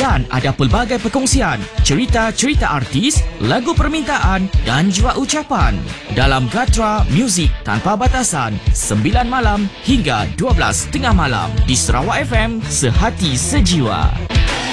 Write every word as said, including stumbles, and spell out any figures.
Dan ada pelbagai perkongsian, cerita-cerita artis, lagu permintaan dan juga ucapan dalam Gatra Muzik Tanpa Batasan sembilan malam hingga dua belas tengah malam di Sarawak F M, sehati sejiwa.